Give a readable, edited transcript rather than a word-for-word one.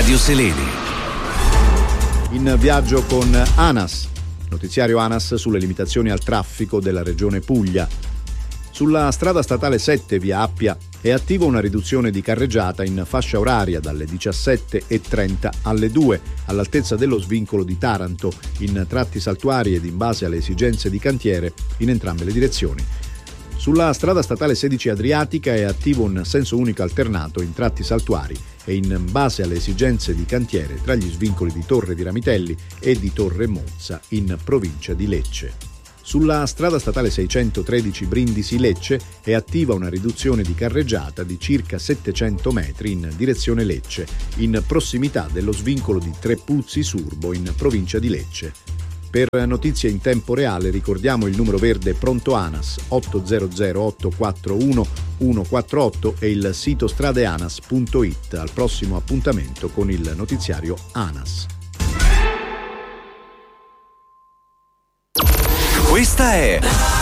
Radio Seleni. In viaggio con ANAS, notiziario ANAS sulle limitazioni al traffico della regione Puglia. Sulla strada statale 7 via Appia è attiva una riduzione di carreggiata in fascia oraria dalle 17:30 alle 2 all'altezza dello svincolo di Taranto in tratti saltuari ed in base alle esigenze di cantiere in entrambe le direzioni. Sulla strada statale 16 Adriatica è attivo un senso unico alternato in tratti saltuari e in base alle esigenze di cantiere tra gli svincoli di Torre di Ramitelli e di Torre Mozza in provincia di Lecce. Sulla strada statale 613 Brindisi-Lecce è attiva una riduzione di carreggiata di circa 700 metri in direzione Lecce, in prossimità dello svincolo di Trepuzzi-Surbo in provincia di Lecce. Per notizie in tempo reale ricordiamo il numero verde pronto ANAS 800 841 148 e il sito stradeanas.it. Al prossimo appuntamento con il notiziario ANAS. Questa è